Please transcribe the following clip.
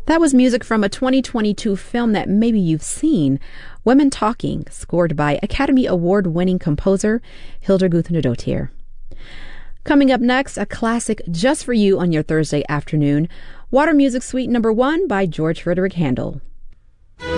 That was music from a 2022 film that maybe you've seen, Women Talking, scored by Academy Award-winning composer Hildur Guðnadóttir. Coming up next, a classic just for you on your Thursday afternoon, Water Music Suite No. 1 by George Frederick Handel.